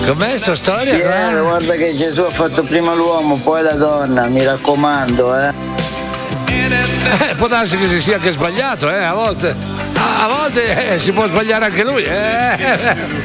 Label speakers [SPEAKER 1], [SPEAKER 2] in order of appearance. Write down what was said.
[SPEAKER 1] Com'è sta storia?
[SPEAKER 2] Piero, guarda che Gesù ha fatto prima l'uomo, poi la donna, mi raccomando,
[SPEAKER 1] Può darsi che si sia anche sbagliato, a volte. A volte si può sbagliare anche lui,